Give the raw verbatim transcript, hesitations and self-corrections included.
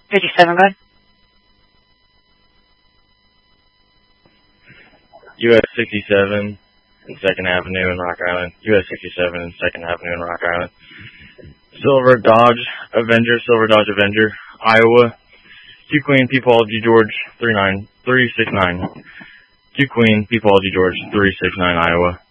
fifty-seven, bud. U S sixty-seven and second Avenue in Rock Island. U S sixty-seven and second Avenue in Rock Island. Silver Dodge Avenger, Silver Dodge Avenger, Iowa. Q Queen, P Paul G George, three nine three six nine. Q Queen, P Paul G George, three six nine, Iowa.